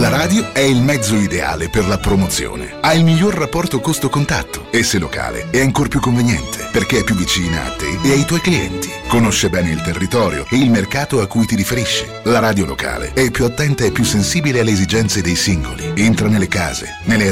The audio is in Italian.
radio è il mezzo ideale per la promozione. Ha il miglior rapporto costo-contatto e se locale è ancor più conveniente perché è più vicina a te e ai tuoi clienti. Conosce bene il territorio e il mercato a cui ti riferisci. La radio locale è più attenta e più sensibile alle esigenze dei singoli. Entra nelle case, nelle